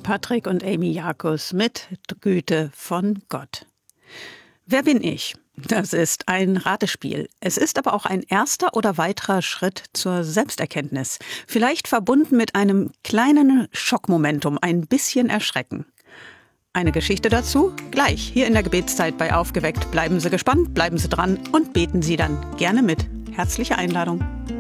Patrick und Amy Jackus mit Güte von Gott. Wer bin ich? Das ist ein Ratespiel. Es ist aber auch ein erster oder weiterer Schritt zur Selbsterkenntnis. Vielleicht verbunden mit einem kleinen Schockmomentum, ein bisschen Erschrecken. Eine Geschichte dazu? Gleich, hier in der Gebetszeit bei Aufgeweckt. Bleiben Sie gespannt, bleiben Sie dran und beten Sie dann gerne mit. Herzliche Einladung.